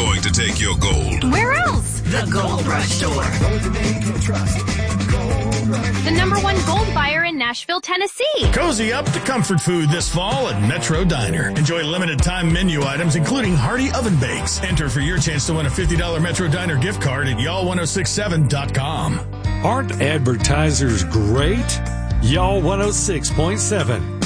going to take your gold? Where else? The Gold Rush Store. The #1 gold buyer in Nashville, Tennessee. Cozy up to comfort food this fall at Metro Diner. Enjoy limited time menu items, including hearty oven bakes. Enter for your chance to win a $50 Metro Diner gift card at y'all1067.com. Aren't advertisers great? Y'all 106.7.